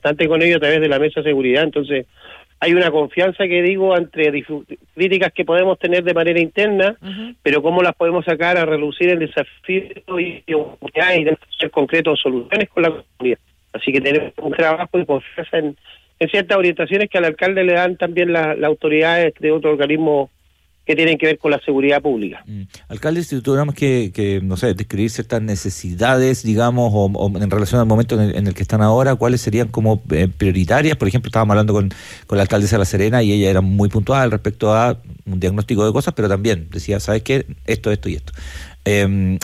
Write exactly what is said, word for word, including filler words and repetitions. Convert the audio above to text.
constante con ellos a través de la mesa de seguridad. Entonces hay una confianza, que digo, entre dif- críticas que podemos tener de manera interna, uh-huh. pero cómo las podemos sacar a reducir el desafío y, y hacer concretos soluciones con la comunidad. Así que tenemos un trabajo y confianza en, en ciertas orientaciones que al alcalde le dan también las la autoridades de otros organismos que tienen que ver con la seguridad pública. Mm. Alcalde, si tuviéramos que, que, no sé, describir ciertas necesidades, digamos, o, o en relación al momento en el, en el que están ahora, ¿cuáles serían como eh, prioritarias? Por ejemplo, estábamos hablando con, con la alcaldesa de La Serena y ella era muy puntual respecto a un diagnóstico de cosas, pero también decía, ¿sabes qué? Esto, esto y esto. Eh,